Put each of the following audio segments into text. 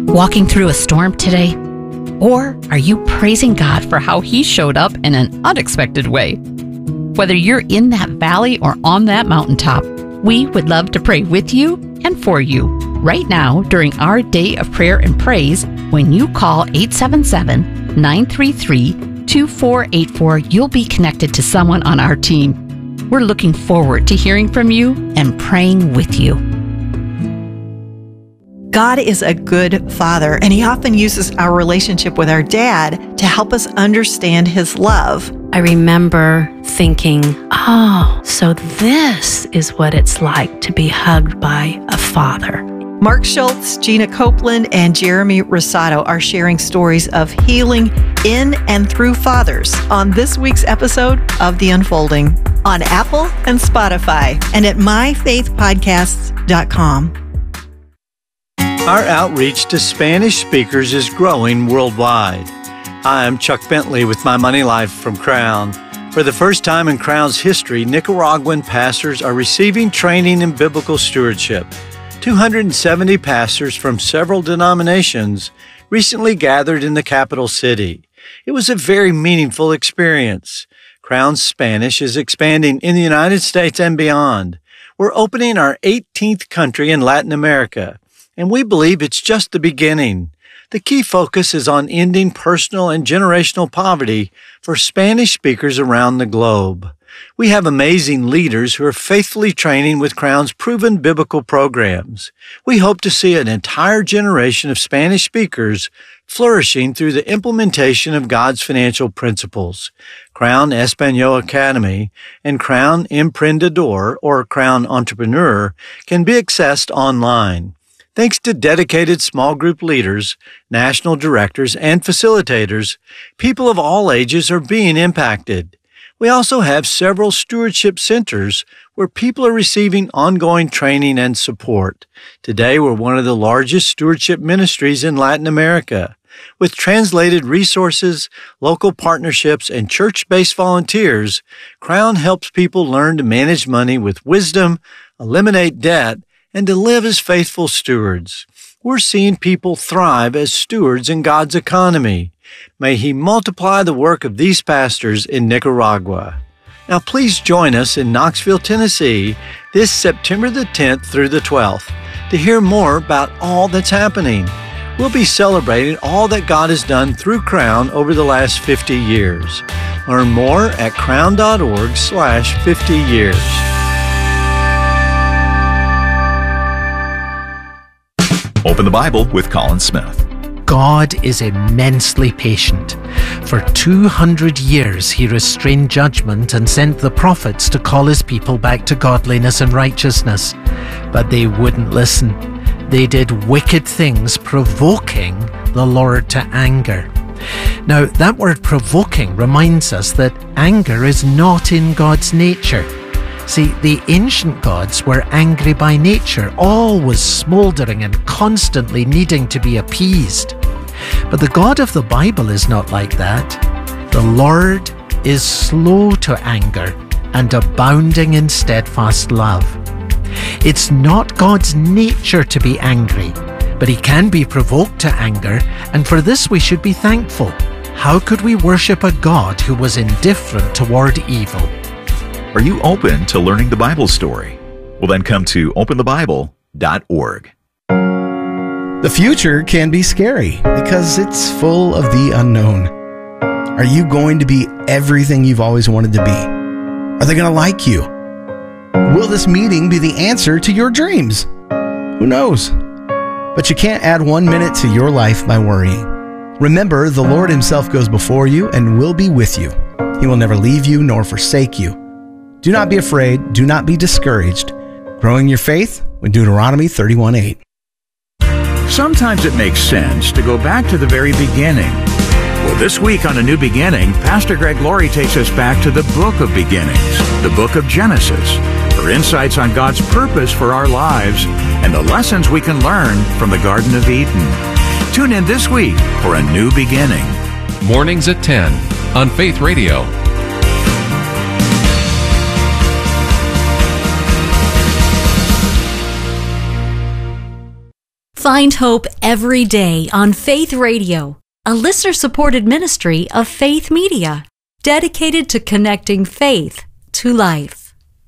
walking through a storm today? Or are you praising God for how He showed up in an unexpected way? Whether you're in that valley or on that mountaintop, we would love to pray with you and for you right now during our day of prayer and praise. When you call 877-933-2484, you'll be connected to someone on our team. We're looking forward to hearing from you and praying with you. God is a good father, and He often uses our relationship with our dad to help us understand His love. I remember thinking, so this is what it's like to be hugged by a father. Mark Schultz, Gina Copeland, and Jeremy Rosado are sharing stories of healing in and through fathers on this week's episode of The Unfolding on Apple and Spotify and at myfaithpodcasts.com. Our outreach to Spanish speakers is growing worldwide. I'm Chuck Bentley with My Money Life from Crown. For the first time in Crown's history, Nicaraguan pastors are receiving training in biblical stewardship. 270 pastors from several denominations recently gathered in the capital city. It was a very meaningful experience. Crown's Spanish is expanding in the United States and beyond. We're opening our 18th country in Latin America, and we believe it's just the beginning. The key focus is on ending personal and generational poverty for Spanish speakers around the globe. We have amazing leaders who are faithfully training with Crown's proven biblical programs. We hope to see an entire generation of Spanish speakers flourishing through the implementation of God's financial principles. Crown Espanol Academy and Crown Emprendedor or Crown Entrepreneur can be accessed online. Thanks to dedicated small group leaders, national directors, and facilitators, people of all ages are being impacted. We also have several stewardship centers where people are receiving ongoing training and support. Today, we're one of the largest stewardship ministries in Latin America. With translated resources, local partnerships, and church-based volunteers, Crown helps people learn to manage money with wisdom, eliminate debt, and to live as faithful stewards. We're seeing people thrive as stewards in God's economy. May He multiply the work of these pastors in Nicaragua. Now please join us in Knoxville, Tennessee this September the 10th through the 12th to hear more about all that's happening. We'll be celebrating all that God has done through Crown over the last 50 years. Learn more at crown.org/50 years. Open the Bible with Colin Smith. God is immensely patient. For 200 years He restrained judgment and sent the prophets to call His people back to godliness and righteousness. But they wouldn't listen. They did wicked things, provoking the Lord to anger. Now, that word provoking reminds us that anger is not in God's nature. See, the ancient gods were angry by nature, always smouldering and constantly needing to be appeased. But the God of the Bible is not like that. The Lord is slow to anger and abounding in steadfast love. It's not God's nature to be angry, but He can be provoked to anger, and for this we should be thankful. How could we worship a God who was indifferent toward evil? Are you open to learning the Bible story? Well, then come to openthebible.org. The future can be scary because it's full of the unknown. Are you going to be everything you've always wanted to be? Are they going to like you? Will this meeting be the answer to your dreams? Who knows? But you can't add 1 minute to your life by worrying. Remember, the Lord Himself goes before you and will be with you. He will never leave you nor forsake you. Do not be afraid. Do not be discouraged. Growing your faith with Deuteronomy 31:8. Sometimes it makes sense to go back to the very beginning. Well, this week on A New Beginning, Pastor Greg Laurie takes us back to the book of beginnings, the book of Genesis, for insights on God's purpose for our lives and the lessons we can learn from the Garden of Eden. Tune in this week for A New Beginning. Mornings at 10 on Faith Radio. Find hope every day on Faith Radio, a listener-supported ministry of Faith Media, dedicated to connecting faith to life.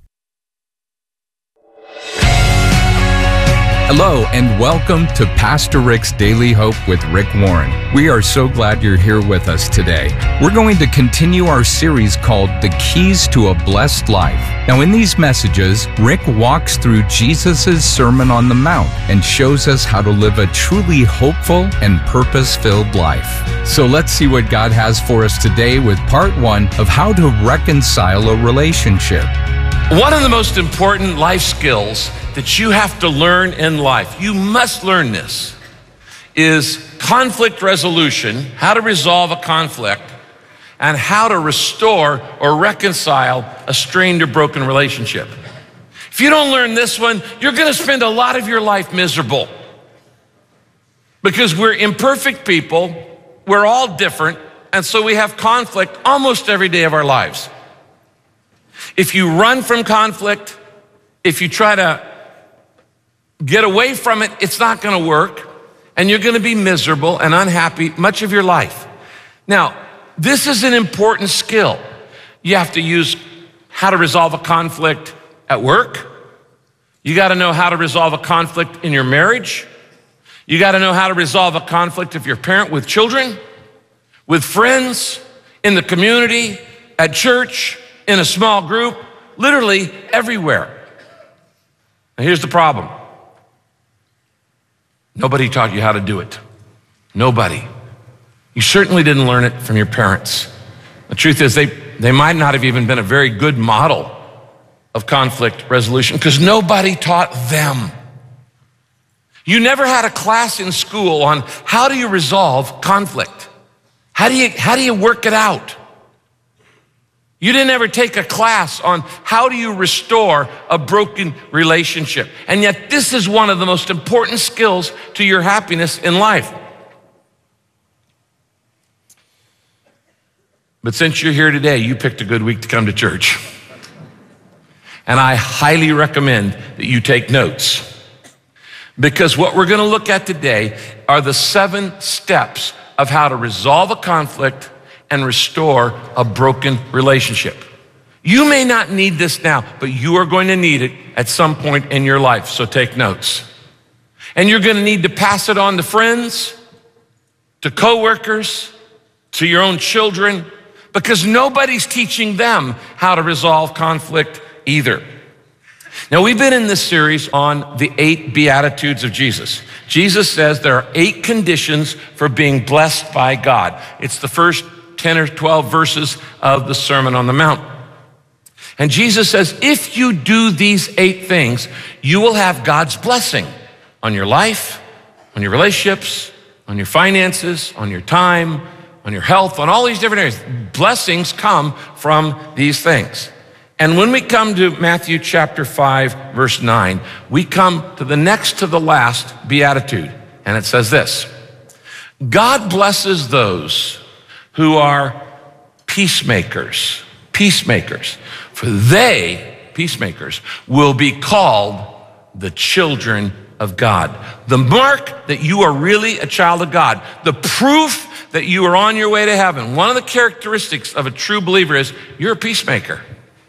Hello and welcome to Pastor Rick's Daily Hope with Rick Warren. We are so glad you're here with us today. We're going to continue our series called The Keys to a Blessed Life. Now in these messages, Rick walks through Jesus' Sermon on the Mount and shows us how to live a truly hopeful and purpose-filled life. So let's see what God has for us today with part 1 of how to reconcile a relationship. One of the most important life skills that you have to learn in life, you must learn this, is conflict resolution, how to resolve a conflict, and how to restore or reconcile a strained or broken relationship. If you don't learn this one, you're going to spend a lot of your life miserable. Because we're imperfect people, we're all different, and so we have conflict almost every day of our lives. If you run from conflict, if you try to get away from it, it's not going to work, and you're going to be miserable and unhappy much of your life. Now, this is an important skill. You have to use how to resolve a conflict at work. You got to know how to resolve a conflict in your marriage. You got to know how to resolve a conflict if you're a parent with children, with friends, in the community, at church, in a small group, literally everywhere. Now here's the problem. Nobody taught you how to do it. Nobody. You certainly didn't learn it from your parents. The truth is they might not have even been a very good model of conflict resolution because nobody taught them. You never had a class in school on how do you resolve conflict? How do you work it out? You didn't ever take a class on how do you restore a broken relationship. And yet this is one of the most important skills to your happiness in life. But since you're here today, you picked a good week to come to church. And I highly recommend that you take notes. Because what we're going to look at today are the 7 steps of how to resolve a conflict and restore a broken relationship. You may not need this now, but you are going to need it at some point in your life, so take notes. And you're going to need to pass it on to friends, to coworkers, to your own children, because nobody's teaching them how to resolve conflict either. Now, we've been in this series on the 8 Beatitudes of Jesus. Jesus says there are 8 conditions for being blessed by God. It's the first 10 or 12 verses of the Sermon on the Mount. And Jesus says, if you do these 8 things, you will have God's blessing on your life, on your relationships, on your finances, on your time, on your health, on all these different areas. Blessings come from these things. And when we come to Matthew chapter 5, verse 9, we come to the next to the last beatitude. And it says this: God blesses those who are peacemakers, for they, peacemakers, will be called the children of God. The mark that you are really a child of God, the proof that you are on your way to heaven, one of the characteristics of a true believer is you're a peacemaker.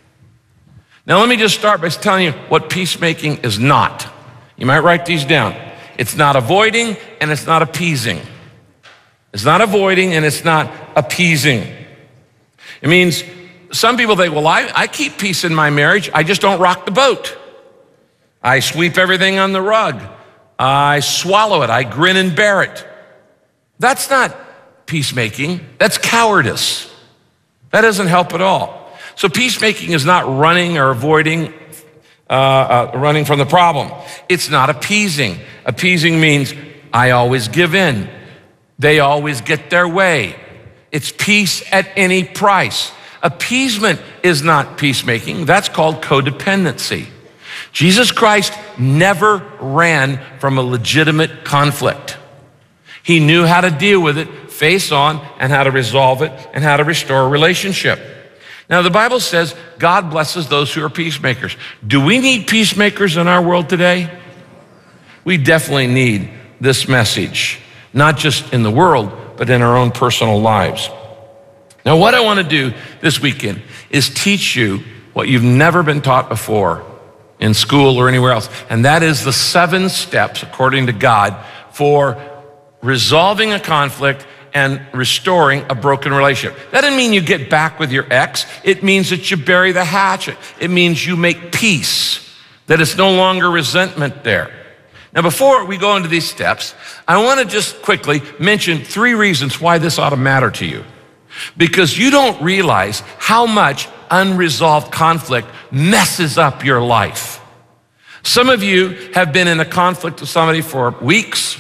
Now let me just start by telling you what peacemaking is not. You might write these down. It's not avoiding and it's not appeasing. It's not avoiding and it's not appeasing. It means some people think, well, I keep peace in my marriage. I just don't rock the boat. I sweep everything on the rug. I swallow it. I grin and bear it. That's not peacemaking. That's cowardice. That doesn't help at all. So peacemaking is not running or avoiding, running from the problem. It's not appeasing. Appeasing means I always give in. They always get their way. It's peace at any price. Appeasement is not peacemaking. That's called codependency. Jesus Christ never ran from a legitimate conflict. He knew how to deal with it, face on, and how to resolve it, and how to restore a relationship. Now, the Bible says God blesses those who are peacemakers. Do we need peacemakers in our world today? We definitely need this message, not just in the world, but in our own personal lives. Now, what I want to do this weekend is teach you what you've never been taught before in school or anywhere else, and that is the 7 steps, according to God, for resolving a conflict and restoring a broken relationship. That doesn't mean you get back with your ex. It means that you bury the hatchet. It means you make peace, that it's no longer resentment there. Now, before we go into these steps, I want to just quickly mention 3 reasons why this ought to matter to you. Because you don't realize how much unresolved conflict messes up your life. Some of you have been in a conflict with somebody for weeks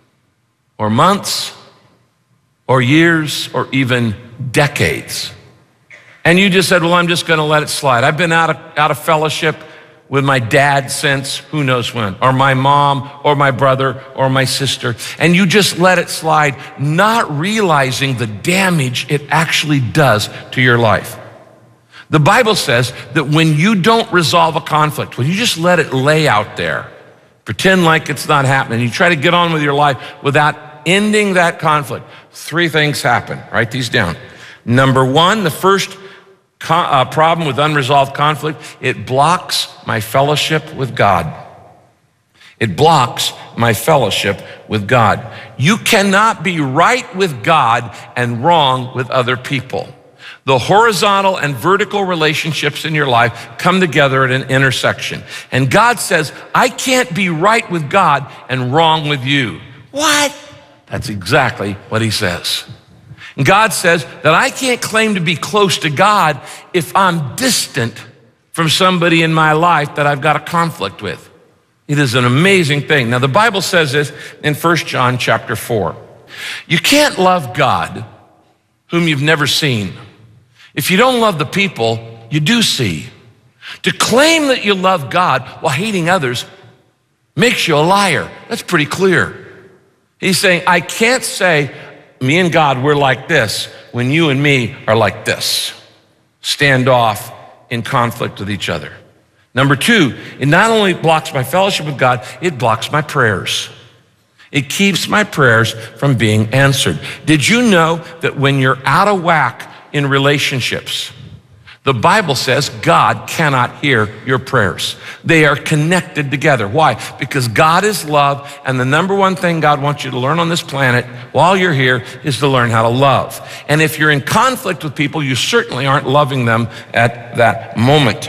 or months or years or even decades. And you just said, well, I'm just going to let it slide. I've been out of fellowship with my dad since who knows when, or my mom or my brother or my sister. And you just let it slide, not realizing the damage it actually does to your life. The Bible says that when you don't resolve a conflict, when you just let it lay out there, pretend like it's not happening, you try to get on with your life without ending that conflict, 3 things happen. Write these down. Number 1, the first problem with unresolved conflict, it blocks my fellowship with God. It blocks my fellowship with God. You cannot be right with God and wrong with other people. The horizontal and vertical relationships in your life come together at an intersection. And God says, I can't be right with God and wrong with you. What? That's exactly what he says. And God says that I can't claim to be close to God if I'm distant from somebody in my life that I've got a conflict with. It is an amazing thing. Now, the Bible says this in 1 John chapter 4. You can't love God whom you've never seen. If you don't love the people you do see. To claim that you love God while hating others makes you a liar. That's pretty clear. He's saying, I can't say, me and God, we're like this, when you and me are like this. Stand off in conflict with each other. Number 2, it not only blocks my fellowship with God, it blocks my prayers. It keeps my prayers from being answered. Did you know that when you're out of whack in relationships, the Bible says God cannot hear your prayers. They are connected together. Why? Because God is love, and the number 1 thing God wants you to learn on this planet while you're here is to learn how to love. And if you're in conflict with people, you certainly aren't loving them at that moment.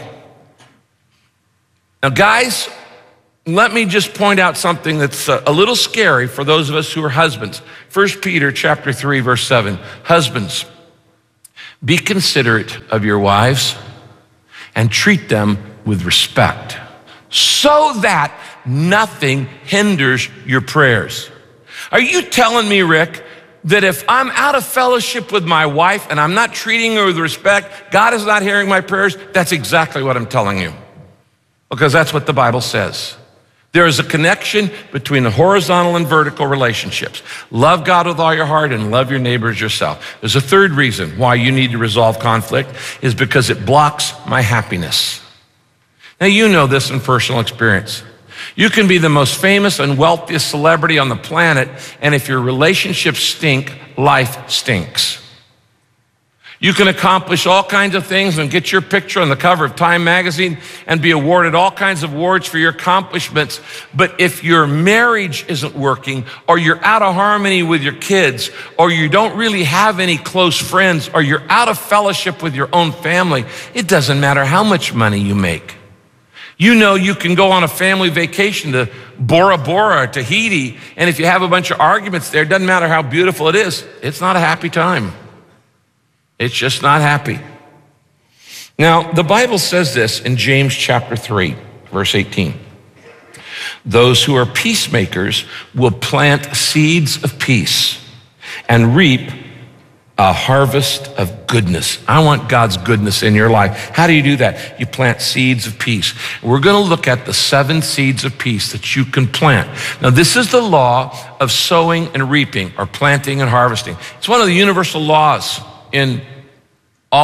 Now, guys, let me just point out something that's a little scary for those of us who are husbands. 1 Peter chapter 3, verse 7. Husbands, be considerate of your wives and treat them with respect so that nothing hinders your prayers. Are you telling me, Rick, that if I'm out of fellowship with my wife and I'm not treating her with respect, God is not hearing my prayers? That's exactly what I'm telling you, because that's what the Bible says. There is a connection between the horizontal and vertical relationships. Love God with all your heart and love your neighbor as yourself. There's a 3rd reason why you need to resolve conflict, is because it blocks my happiness. Now, you know this in personal experience. You can be the most famous and wealthiest celebrity on the planet, and if your relationships stink, life stinks. You can accomplish all kinds of things and get your picture on the cover of Time magazine and be awarded all kinds of awards for your accomplishments. But if your marriage isn't working, or you're out of harmony with your kids, or you don't really have any close friends, or you're out of fellowship with your own family, it doesn't matter how much money you make. You know, you can go on a family vacation to Bora Bora or Tahiti, and if you have a bunch of arguments there, it doesn't matter how beautiful it is, it's not a happy time. It's just not happy. Now, the Bible says this in James chapter 3, verse 18. Those who are peacemakers will plant seeds of peace and reap a harvest of goodness. I want God's goodness in your life. How do you do that? You plant seeds of peace. We're going to look at the 7 seeds of peace that you can plant. Now, this is the law of sowing and reaping, or planting and harvesting. It's one of the universal laws in all of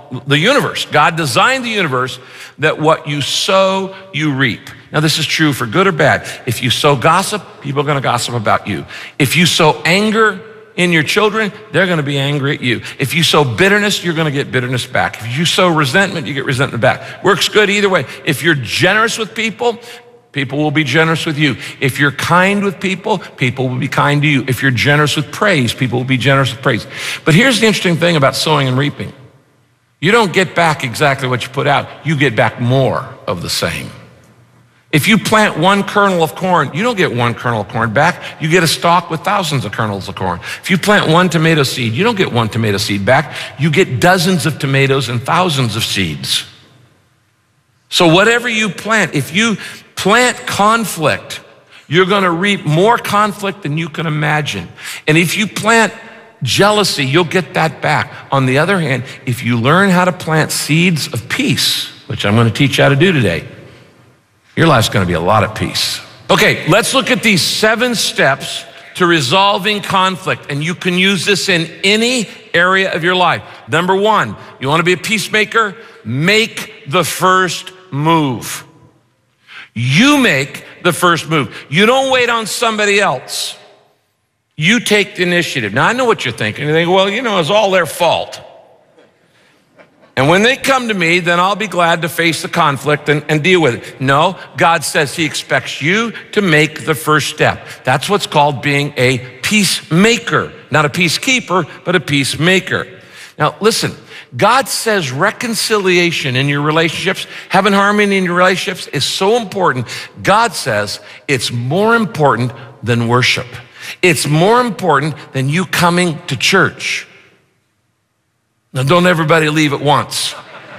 the universe. God designed the universe that what you sow, you reap. Now, this is true for good or bad. If you sow gossip, people are going to gossip about you. If you sow anger in your children, they're going to be angry at you. If you sow bitterness, you're going to get bitterness back. If you sow resentment, you get resentment back. Works good either way. If you're generous with people, people will be generous with you. If you're kind with people, people will be kind to you. If you're generous with praise, people will be generous with praise. But here's the interesting thing about sowing and reaping. You don't get back exactly what you put out. You get back more of the same. If you plant one kernel of corn, you don't get one kernel of corn back. You get a stalk with thousands of kernels of corn. If you plant one tomato seed, you don't get one tomato seed back. You get dozens of tomatoes and thousands of seeds. So whatever you plant, if you plant conflict, you're going to reap more conflict than you can imagine. And if you plant jealousy, you'll get that back. On the other hand, if you learn how to plant seeds of peace, which I'm going to teach you how to do today, your life's going to be a lot of peace. Okay, let's look at these 7 steps to resolving conflict. And you can use this in any area of your life. Number 1, you want to be a peacemaker? Make the first move. You make the first move. You don't wait on somebody else. You take the initiative. Now, I know what you're thinking. You think, well, it's all their fault. And when they come to me, then I'll be glad to face the conflict and deal with it. No, God says he expects you to make the first step. That's what's called being a peacemaker. Not a peacekeeper, but a peacemaker. Now, listen, God says reconciliation in your relationships, having harmony in your relationships is so important. God says it's more important than worship. It's more important than you coming to church. Now, don't everybody leave at once.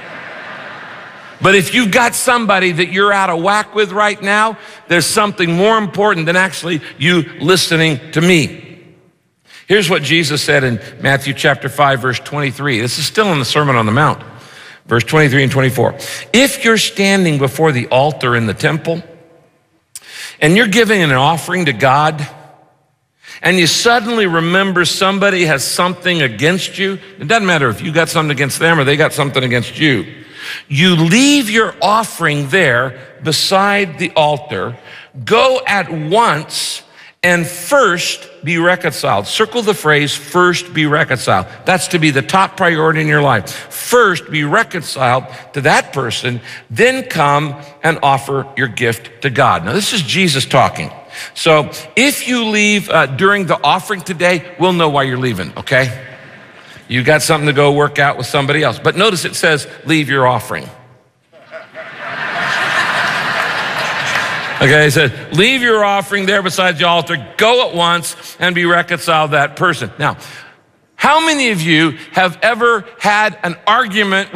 But if you've got somebody that you're out of whack with right now, there's something more important than actually you listening to me. Here's what Jesus said in Matthew chapter 5, verse 23. This is still in the Sermon on the Mount, verse 23 and 24. If you're standing before the altar in the temple and you're giving an offering to God, and you suddenly remember somebody has something against you, it doesn't matter if you got something against them or they got something against you. You leave your offering there beside the altar, go at once and first be reconciled. Circle the phrase, first be reconciled. That's to be the top priority in your life. First be reconciled to that person, then come and offer your gift to God. Now, this is Jesus talking. So if you leave during the offering today, we'll know why you're leaving, okay? You got something to go work out with somebody else. But notice it says, leave your offering. Okay, it says, leave your offering there beside the altar, go at once and be reconciled to that person. Now, how many of you have ever had an argument